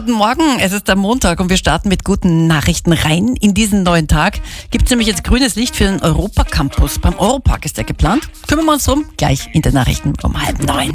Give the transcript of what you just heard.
Guten Morgen, es ist der Montag und wir starten mit guten Nachrichten rein in diesen neuen Tag. Gibt es nämlich jetzt grünes Licht für den Europacampus. Beim Europark ist der geplant. Kümmern wir uns drum, gleich in den Nachrichten um 8:30.